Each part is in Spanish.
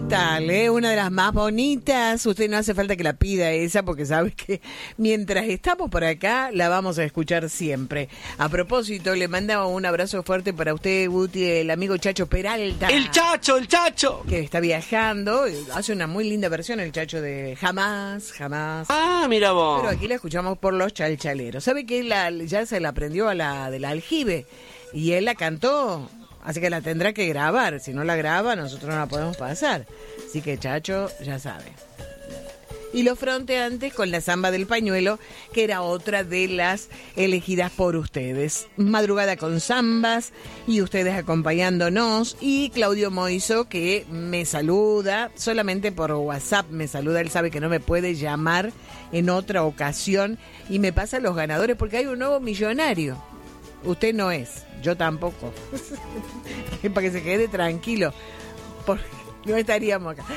tal, una de las más bonitas. Usted no hace falta que la pida esa porque sabe que mientras estamos por acá la vamos a escuchar siempre. A propósito, le mandamos un abrazo fuerte para usted, Guti, el amigo Chacho Peralta. ¡El Chacho! Que está viajando, hace una muy linda versión el Chacho de Jamás. Ah, mira vos. Pero aquí la escuchamos por los chalchaleros. ¿Sabe que ya se la aprendió a la del aljibe? Y él la cantó, así que la tendrá que grabar. Si no la graba, nosotros no la podemos pasar. Así que Chacho ya sabe. Y los fronteantes con la Zamba del Pañuelo, que era otra de las elegidas por ustedes. Madrugada con zambas y ustedes acompañándonos. Y Claudio Moiso, que me saluda solamente por WhatsApp, me saluda, él sabe que no me puede llamar en otra ocasión y me pasa los ganadores porque hay un nuevo millonario. Usted no es, yo tampoco. Para que se quede tranquilo, porque no estaríamos acá.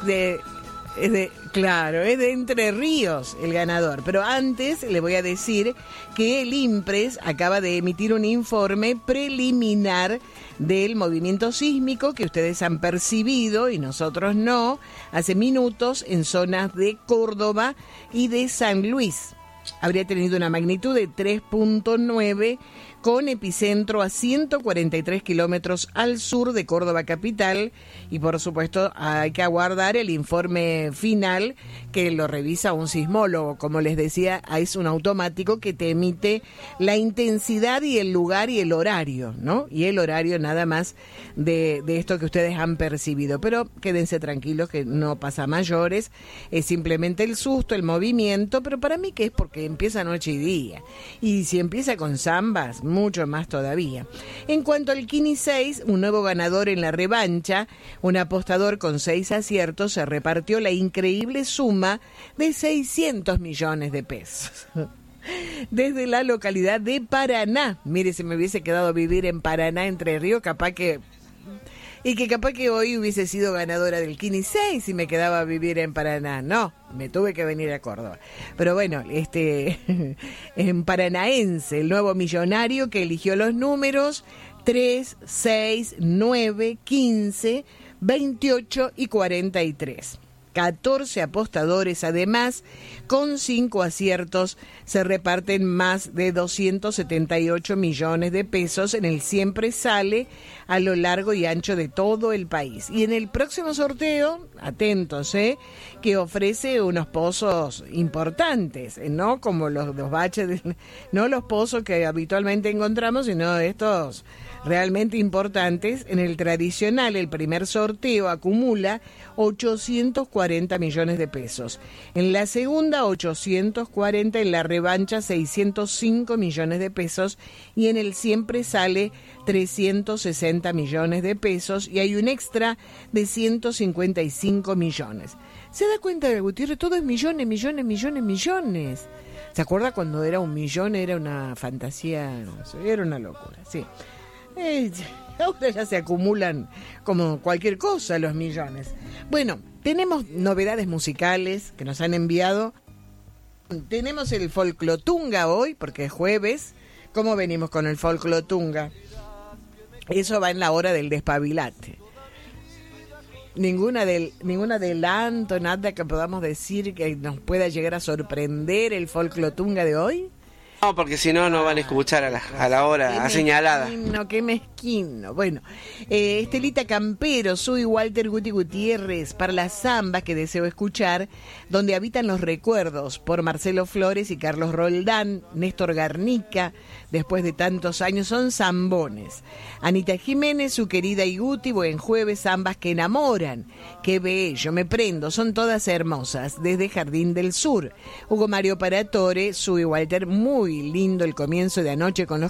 Claro, es de Entre Ríos el ganador. Pero antes le voy a decir que el INPRES acaba de emitir un informe preliminar del movimiento sísmico que ustedes han percibido y nosotros no, hace minutos en zonas de Córdoba y de San Luis. Habría tenido una magnitud de 3.9 con epicentro a 143 kilómetros al sur de Córdoba capital y por supuesto hay que aguardar el informe final que lo revisa un sismólogo. Como les decía, es un automático que te emite la intensidad y el lugar y el horario, ¿no? Y el horario nada más de esto que ustedes han percibido. Pero quédense tranquilos que no pasa a mayores, es simplemente el susto, el movimiento, pero para mí que es porque empieza noche y día. Y si empieza con zambas, mucho más todavía. En cuanto al Kini 6, un nuevo ganador en la revancha, un apostador con 6 aciertos se repartió la increíble suma de 600 millones de pesos. Desde la localidad de Paraná. Mire, si me hubiese quedado a vivir en Paraná, Entre Ríos, capaz que hoy hubiese sido ganadora del Kini 6 si me quedaba a vivir en Paraná. No, me tuve que venir a Córdoba. Pero bueno, en paranaense, el nuevo millonario que eligió los números 3, 6, 9, 15, 28 y 43. 14 apostadores, además, con 5 aciertos, se reparten más de 278 millones de pesos en el Siempre Sale a lo largo y ancho de todo el país. Y en el próximo sorteo, atentos, que ofrece unos pozos importantes, no como los baches, no los pozos que habitualmente encontramos, sino estos realmente importantes. En el tradicional, el primer sorteo acumula 840 millones de pesos. En la segunda, 840, en la revancha, 605 millones de pesos y en el Siempre Sale 360 millones de pesos y hay un extra de 155 millones. ¿Se da cuenta, Gutiérrez? Todo es millones. ¿Se acuerda cuando era un millón? Era una fantasía, era una locura, sí. Ahora ya se acumulan como cualquier cosa los millones. Bueno, tenemos novedades musicales que nos han enviado. Tenemos el folclotunga hoy, porque es jueves. ¿Cómo venimos con el folclotunga? Eso va en la hora del despabilate. Ningún adelanto, nada que podamos decir que nos pueda llegar a sorprender el folclotunga de hoy. No, porque si no, no van a escuchar a la hora señalada. Qué mezquino. Bueno, Estelita Campero, soy Walter Gutiérrez, para las zambas que deseo escuchar, donde habitan los recuerdos, por Marcelo Flores y Carlos Roldán, Néstor Garnica, después de tantos años, son zambones. Anita Jiménez, su querida y Guti, buen jueves, zambas que enamoran. Qué bello, me prendo, son todas hermosas, desde Jardín del Sur. Hugo Mario Paratore, soy Walter, muy lindo el comienzo de anoche con los